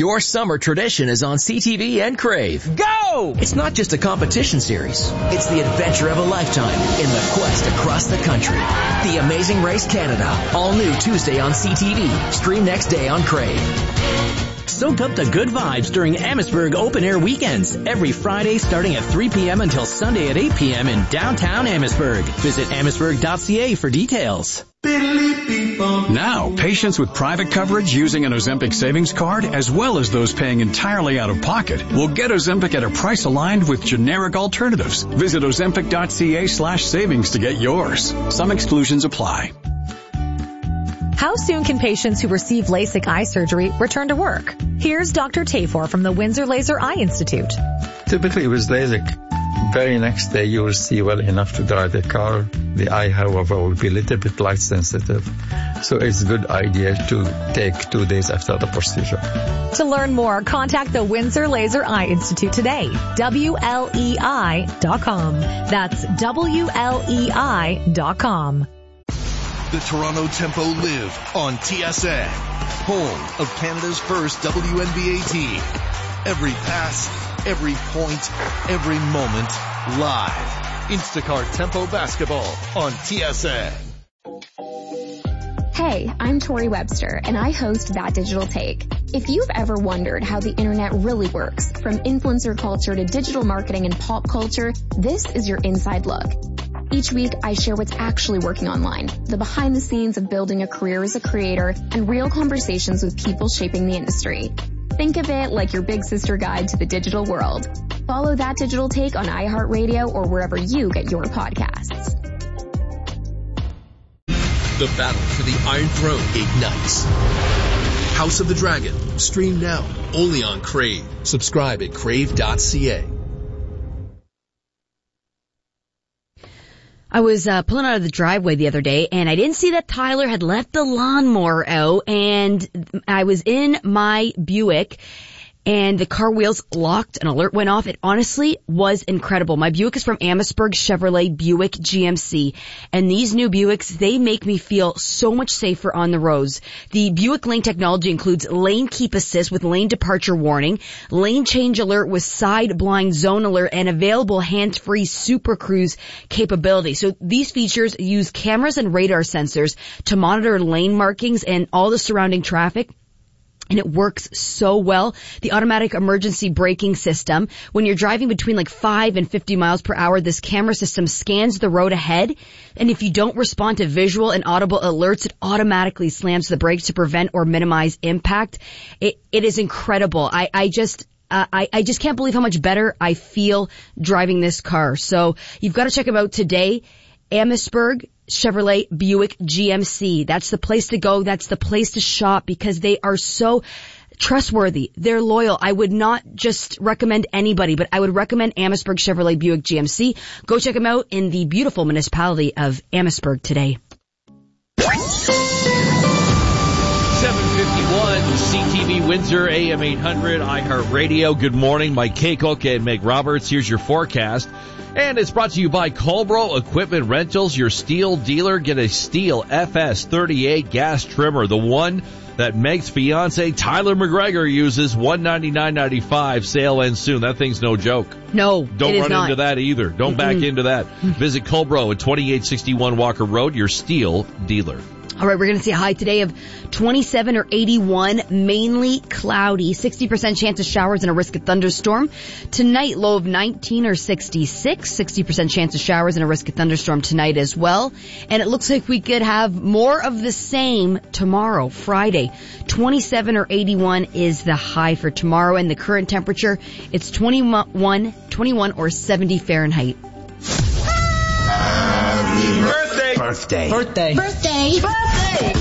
Your summer tradition is on CTV and Crave. Go! It's not just a competition series. It's the adventure of a lifetime in the quest across the country. The Amazing Race Canada. All new Tuesday on CTV. Stream next day on Crave. Soak up the good vibes during Amherstburg Open Air Weekends. Every Friday starting at 3 p.m. until Sunday at 8 p.m. in downtown Amherstburg. Visit amherstburg.ca for details. Now, patients with private coverage using an Ozempic savings card, as well as those paying entirely out of pocket, will get Ozempic at a price aligned with generic alternatives. Visit ozempic.ca/savings to get yours. Some exclusions apply. How soon can patients who receive LASIK eye surgery return to work? Here's Dr. Tafor from the Windsor Laser Eye Institute. Typically with LASIK, very next day you will see well enough to drive the car. The eye, however, will be a little bit light sensitive. So it's a good idea to take 2 days after the procedure. To learn more, contact the Windsor Laser Eye Institute today. WLEI.com. That's WLEI.com. The Toronto Tempo live on TSN, home of Canada's first WNBA team. Every pass, every point, every moment, live. Instacart Tempo Basketball on TSN. Hey, I'm Tori Webster, and I host That Digital Take. If you've ever wondered how the internet really works, from influencer culture to digital marketing and pop culture, this is your inside look. Each week, I share what's actually working online, the behind the scenes of building a career as a creator, and real conversations with people shaping the industry. Think of it like your big sister guide to the digital world. Follow That Digital Take on iHeartRadio or wherever you get your podcasts. The battle for the Iron Throne ignites. House of the Dragon. Stream now, only on Crave. Subscribe at crave.ca. I was pulling out of the driveway the other day, and I didn't see that Tyler had left the lawnmower out, and I was in my Buick, and the car wheels locked, an alert went off. It honestly was incredible. My Buick is from Amherstburg Chevrolet Buick GMC, and these new Buicks, they make me feel so much safer on the roads. The Buick Lane technology includes lane keep assist with lane departure warning, lane change alert with side blind zone alert, and available hands-free Super Cruise capability. So these features use cameras and radar sensors to monitor lane markings and all the surrounding traffic. And it works so well. The automatic emergency braking system, when you're driving between like 5 and 50 miles per hour, this camera system scans the road ahead. And if you don't respond to visual and audible alerts, it automatically slams the brakes to prevent or minimize impact. It is incredible. I just can't believe how much better I feel driving this car. So you've got to check them out today. Amherstburg Chevrolet Buick GMC. That's the place to go. That's the place to shop because they are so trustworthy. They're loyal. I would not just recommend anybody, but I would recommend Amherstburg Chevrolet Buick GMC. Go check them out in the beautiful municipality of Amherstburg today. 751 CTV Windsor, AM 800, iHeartRadio. Good morning. Mike Kaycock and Meg Roberts. Here's your forecast. And it's brought to you by Colbro Equipment Rentals, your steel dealer. Get a Steel FS38 gas trimmer, the one that Meg's fiance Tyler McGregor uses. $199.95. Sale ends soon. That thing's no joke. No, don't run into that either. Don't back into that. Visit Colbro at 2861 Walker Road, your steel dealer. All right, we're going to see a high today of 27 or 81, mainly cloudy, 60% chance of showers and a risk of thunderstorm. Tonight, low of 19 or 66, 60% chance of showers and a risk of thunderstorm tonight as well. And it looks like we could have more of the same tomorrow, Friday. 27 or 81 is the high for tomorrow, and the current temperature, it's 21 or 70 Fahrenheit. Birthday. Birthday. Birthday. Birthday.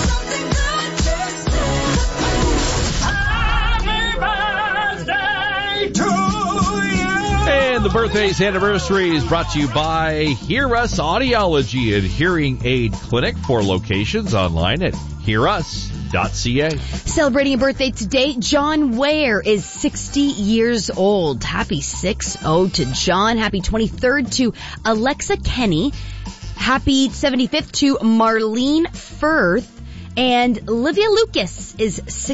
And the birthday's anniversary is brought to you by Hear Us Audiology and Hearing Aid Clinic. 4 locations online at hearus.ca. Celebrating a birthday today, John Ware is 60 years old. Happy 6-0 to John. Happy 23rd to Alexa Kenny. Happy 75th to Marlene Firth. And Olivia Lucas is